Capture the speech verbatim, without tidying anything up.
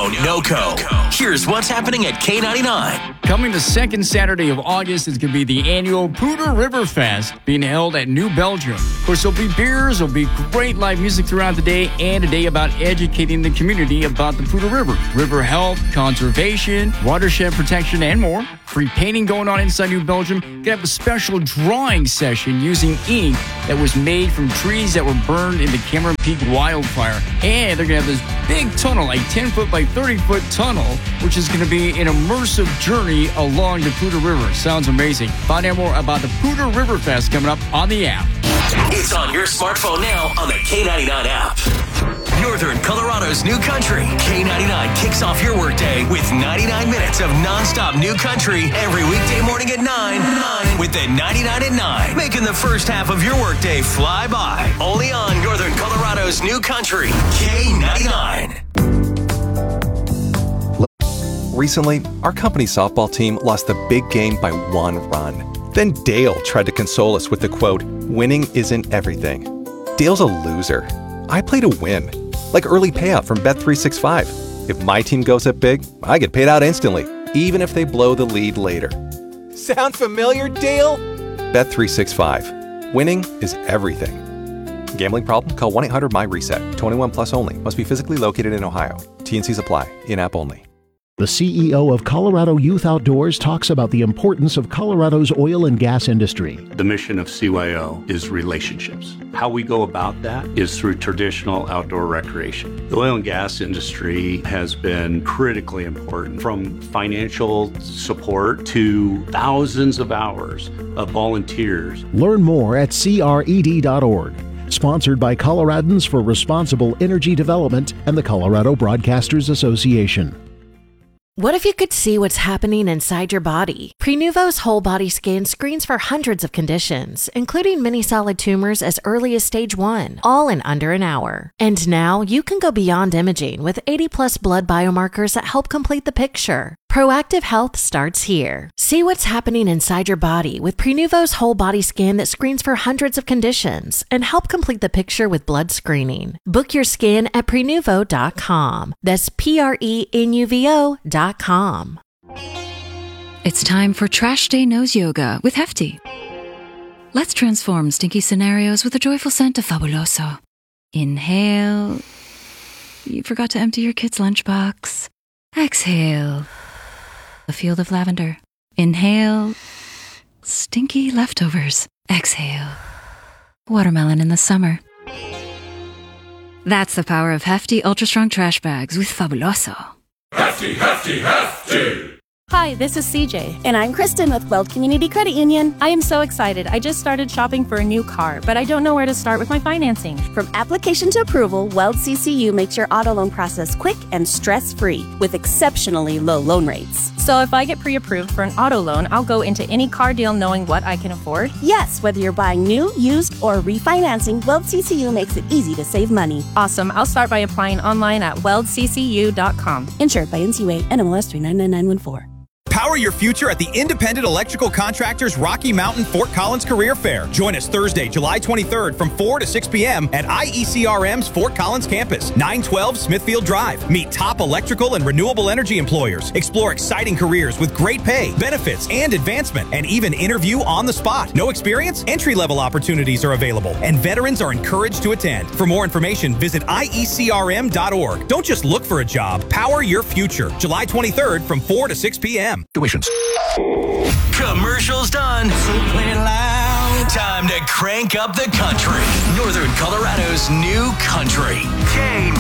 No, no co. Here's what's happening at K ninety-nine. Coming the second Saturday of August is going to be the annual Poudre River Fest being held at New Belgium. Of course, there'll be beers, there'll be great live music throughout the day, and a day about educating the community about the Poudre River, river health, conservation, watershed protection, and more. Free painting going on inside New Belgium. Going to have a special drawing session using ink that was made from trees that were burned in the Cameron Peak wildfire. And they're going to have this big tunnel, like ten foot by thirty foot tunnel, which is going to be an immersive journey along the Poudre River. Sounds amazing. Find out more about the Poudre River Fest coming up on the app. It's on your smartphone now on the K ninety-nine app. Northern Colorado's new country. K ninety-nine kicks off your workday with ninety-nine minutes of nonstop new country every weekday morning at nine. nine with the ninety-nine at nine, making the first half of your workday fly by. Only on Northern Colorado's new country, K ninety-nine. Recently, our company softball team lost the big game by one run. Then Dale tried to console us with the quote, "Winning isn't everything." Dale's a loser. I play to win. Like early payout from Bet three sixty-five. If my team goes up big, I get paid out instantly, even if they blow the lead later. Sound familiar, Dale? Bet three sixty-five. Winning is everything. Gambling problem? Call one eight hundred M Y reset. twenty-one plus only. Must be physically located in Ohio. T and Cs apply. In-app only. The C E O of Colorado Youth Outdoors talks about the importance of Colorado's oil and gas industry. The mission of C Y O is relationships. How we go about that is through traditional outdoor recreation. The oil and gas industry has been critically important, from financial support to thousands of hours of volunteers. Learn more at C R E D dot org. Sponsored by Coloradans for Responsible Energy Development and the Colorado Broadcasters Association. What if you could see what's happening inside your body? Prenuvo's whole body scan screens for hundreds of conditions, including many solid tumors as early as stage one, all in under an hour. And now you can go beyond imaging with eighty plus blood biomarkers that help complete the picture. Proactive health starts here. See what's happening inside your body with Prenuvo's whole body scan that screens for hundreds of conditions and help complete the picture with blood screening. Book your scan at prenuvo dot com. That's P R E N U V O dot com. It's time for Trash Day Nose Yoga with Hefty. Let's transform stinky scenarios with a joyful scent of Fabuloso. Inhale. You forgot to empty your kid's lunchbox. Exhale. A field of lavender. Inhale. Stinky leftovers. Exhale. Watermelon in the summer. That's the power of Hefty Ultra Strong Trash Bags with Fabuloso. Hefty, hefty, hefty! Hi, this is C J. And I'm Kristen with Weld Community Credit Union. I am so excited. I just started shopping for a new car, but I don't know where to start with my financing. From application to approval, Weld C C U makes your auto loan process quick and stress-free with exceptionally low loan rates. So if I get pre-approved for an auto loan, I'll go into any car deal knowing what I can afford? Yes, whether you're buying new, used, or refinancing, Weld C C U makes it easy to save money. Awesome. I'll start by applying online at weld c c u dot com. Insured by N C U A, N M L S three nine nine nine one four. Power your future at the Independent Electrical Contractors Rocky Mountain Fort Collins Career Fair. Join us Thursday, July twenty-third from four to six p.m. at I E C R M's Fort Collins campus, nine twelve Smithfield Drive. Meet top electrical and renewable energy employers. Explore exciting careers with great pay, benefits, and advancement, and even interview on the spot. No experience? Entry-level opportunities are available, and veterans are encouraged to attend. For more information, visit I E C R M dot org. Don't just look for a job. Power your future. July twenty-third from four to six p.m. Tuitions. Commercials done. So play it loud. Time to crank up the country. Northern Colorado's new country. K